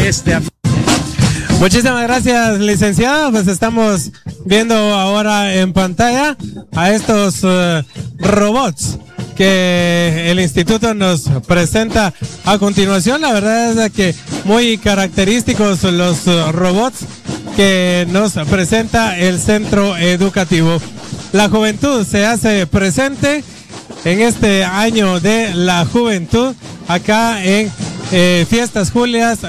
Muchísimas gracias, licenciada. Pues estamos viendo ahora en pantalla a estos robots que el instituto nos presenta a continuación. La verdad es que muy característicos los robots que nos presenta el centro educativo. La juventud se hace presente en este año de la juventud acá en Fiestas Julias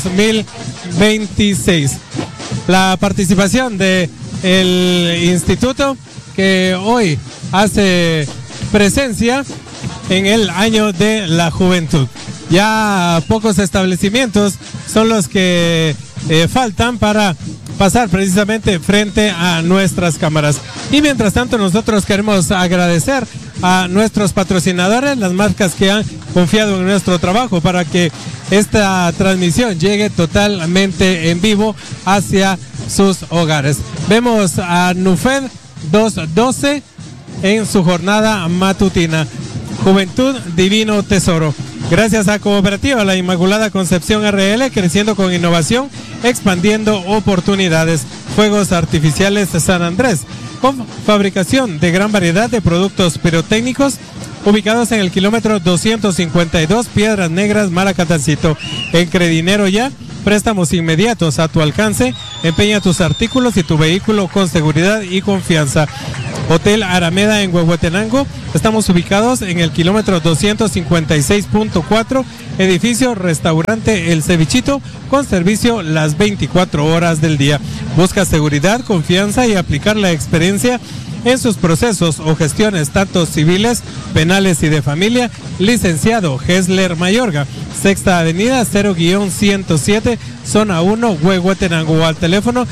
2026. La participación de el instituto que hoy hace presencia en el año de la juventud. Ya pocos establecimientos son los que faltan para pasar precisamente frente a nuestras cámaras. Y mientras tanto nosotros queremos agradecer a nuestros patrocinadores, las marcas que han confiado en nuestro trabajo para que esta transmisión llegue totalmente en vivo hacia sus hogares. Vemos a Nufed 212 en su jornada matutina. Juventud Divino Tesoro. Gracias a Cooperativa La Inmaculada Concepción RL, creciendo con innovación, expandiendo oportunidades. Fuegos Artificiales San Andrés, con fabricación de gran variedad de productos pirotécnicos, ubicados en el kilómetro 252, Piedras Negras, Malacatancito. En Credinero Ya, préstamos inmediatos a tu alcance. Empeña tus artículos y tu vehículo con seguridad y confianza. Hotel Arameda en Huehuetenango. Estamos ubicados en el kilómetro 256.4, edificio Restaurante El Cevichito, con servicio las 24 horas del día. Busca seguridad, confianza y aplicar la experiencia en sus procesos o gestiones tanto civiles, penales y de familia. Licenciado Hesler Mayorga, Sexta Avenida 0-107, zona 1, Huehuetenango, al teléfono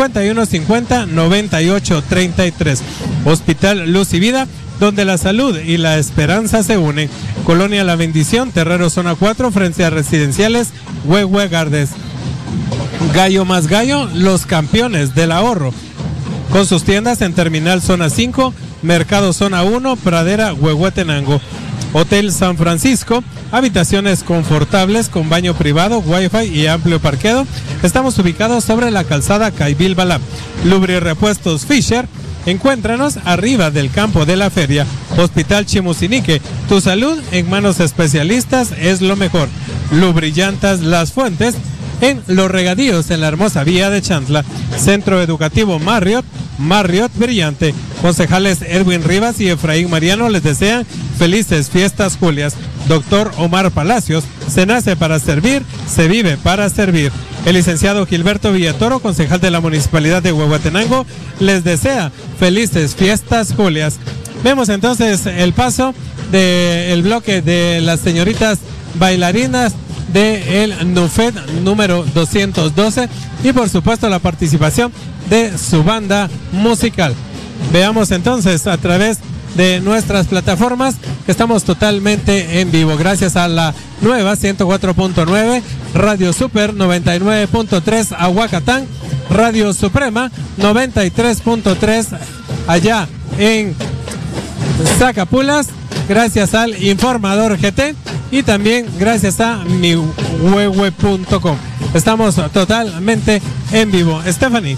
5150-9833. Hospital Luz y Vida, donde la salud y la esperanza se unen. Colonia La Bendición, Terrero zona 4, frente a Residenciales Huehue Gardes. Gallo más Gallo, los campeones del ahorro, con sus tiendas en Terminal Zona 5, Mercado Zona 1, Pradera, Huehuetenango. Hotel San Francisco, habitaciones confortables con baño privado, wifi y amplio parqueo. Estamos ubicados sobre la calzada Caibil Balá. Lubri Repuestos Fisher, encuéntranos arriba del campo de la feria. Hospital Chimusinique, tu salud en manos especialistas es lo mejor. Lubrillantas Las Fuentes, en Los Regadíos, en la hermosa vía de Chantla. Centro Educativo Marriott Brillante. Concejales Edwin Rivas y Efraín Mariano les desean felices Fiestas Julias. Doctor Omar Palacios, se nace para servir, se vive para servir. El licenciado Gilberto Villatoro, concejal de la Municipalidad de Huehuetenango, les desea felices Fiestas Julias. Vemos entonces el paso del bloque de las señoritas bailarinas del Nufed número 212 y por supuesto la participación de su banda musical. Veamos entonces a través de nuestras plataformas que estamos totalmente en vivo, gracias a la nueva 104.9, Radio Super 99.3 Ahuacatán, Radio Suprema 93.3 allá en Zacapulas, gracias al Informador GT y también gracias a mihuehue.com. Estamos totalmente en vivo. Stephanie.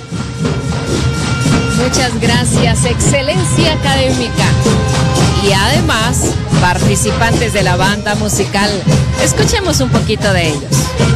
Muchas gracias, excelencia académica. Y además, participantes de la banda musical. Escuchemos un poquito de ellos.